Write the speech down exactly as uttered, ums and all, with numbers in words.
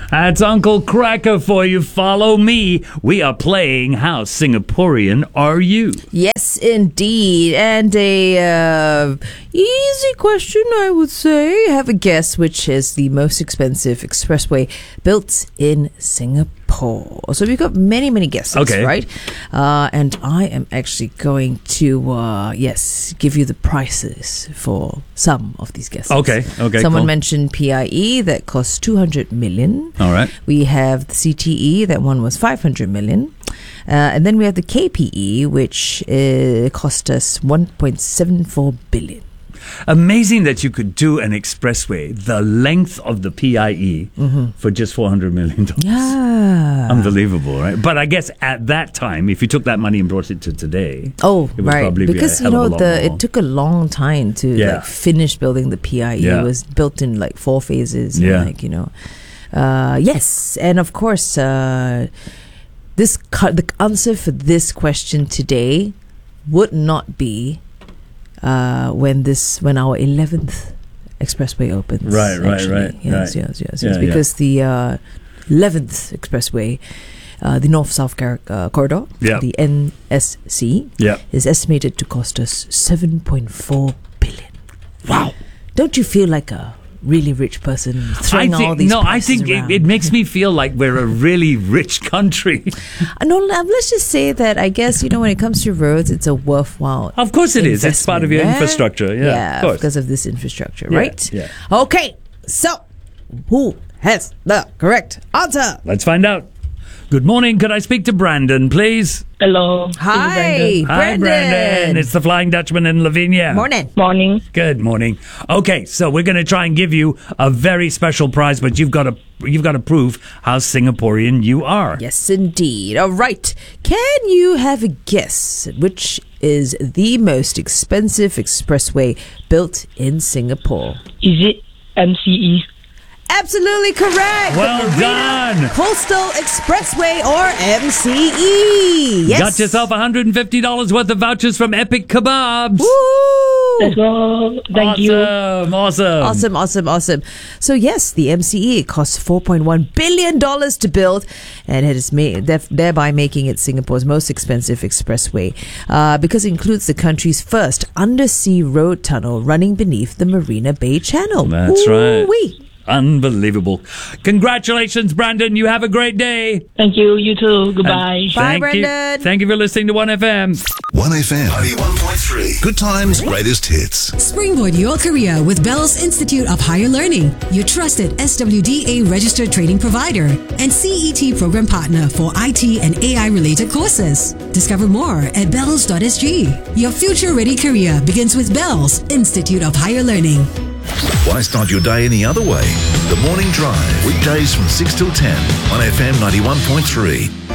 That's Uncle Cracker for you. Follow me. We are playing How Singaporean Are You? Yes, indeed. And a uh, easy question, I would say. Have a guess which is the most expensive expressway built in Singapore. So we've got many, many guesses, okay. right? Uh, and I am actually going to, uh, yes, give you the prices for some of these guesses. Okay, okay, Someone cool. mentioned P I E, that cost two hundred million. All right. We have the C T E, that one was five hundred million. Uh, and then we have the K P E, which uh, cost us one point seven four billion. Amazing that you could do an expressway the length of the P I E mm-hmm. for just four hundred million dollars. Yeah. Unbelievable, right? But I guess at that time, if you took that money and brought it to today, oh, it would right. probably because, be a you hell know, of a lot the more. it took a long time to Yeah. like finish building the P I E. Yeah. It was built in like four phases. Yeah. And, like, you know. Uh, yes. And of course, uh, this cu- the answer for this question today would not be uh, when this when our eleventh expressway opens. Right, right, actually. right, Yes, right. yes, yes, Yeah, yes. Because the uh, eleventh expressway, uh, the North-South Car- uh, Corridor, Yeah. the N S C, Yeah. is estimated to cost us seven point four billion. Wow. Don't you feel like a really rich person throwing I think, all these no, I prices think it, around? it makes me feel like we're a really rich country. Uh, No, uh, let's just say that I guess, you know, when it comes to roads, it's a worthwhile Of course it is. It's part of your investment, infrastructure. Yeah, yeah, of course. because of this infrastructure, Yeah, right? yeah. Okay, so who has the correct answer? Let's find out. Good morning. Could I speak to Brandon, please? Hello. Hi, Hi, Brandon. Brandon. It's the Flying Dutchman in Lavinia. Morning. Morning. Good morning. Okay, so we're going to try and give you a very special prize, but you've got to you've got to prove how Singaporean you are. Yes, indeed. All right. Can you have a guess which is the most expensive expressway built in Singapore? Is it M C E? Absolutely correct. Well The Marina done. Coastal Expressway, or M C E. Yes. Got yourself one hundred fifty dollars worth of vouchers from Epic Kebabs. Woo! Let's go. Thank awesome, you. awesome. Awesome, awesome, awesome. So yes, the M C E costs four point one billion dollars to build, and it is made, thereby making it Singapore's most expensive expressway uh, because it includes the country's first undersea road tunnel running beneath the Marina Bay Channel. That's right. Ooh-wee. Unbelievable. Congratulations, Brandon. You have a great day. Thank you. You too. Goodbye. And Bye, thank Brandon. You, thank you for listening to one F M. one F M ninety-one point three. Good times, greatest hits. Springboard your career with Bell's Institute of Higher Learning, your trusted S W D A registered training provider and C E T program partner for I T and A I related courses. Discover more at bells dot s g. Your future ready career begins with Bell's Institute of Higher Learning. Why start your day any other way? The Morning Drive, weekdays from six till ten on F M ninety-one point three.